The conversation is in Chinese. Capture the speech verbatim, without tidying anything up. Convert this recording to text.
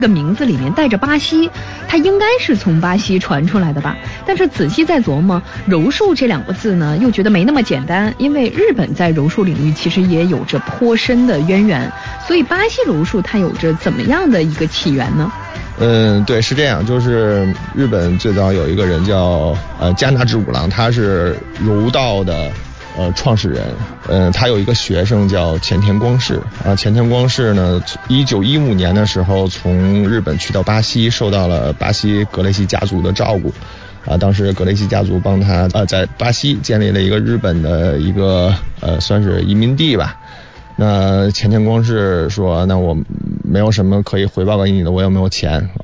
的名字里面带着巴西，它应该是从巴西传出来的吧？但是仔细再琢磨，柔术这两个字呢，又觉得没那么简单，因为日本在柔术领域其实也有着颇深的渊源，所以巴西柔术它有着怎么样的一个起源呢？ 嗯，对，是这样，就是日本最早有一个人叫呃加纳志五郎，他是柔道的呃创始人，嗯、呃，他有一个学生叫前田光世啊，前田光世呢，一九一五年的时候从日本去到巴西，受到了巴西格雷西家族的照顾，啊，当时格雷西家族帮他呃在巴西建立了一个日本的一个呃算是移民地吧。那前田光世说，那我没有什么可以回报给你的，我也没有钱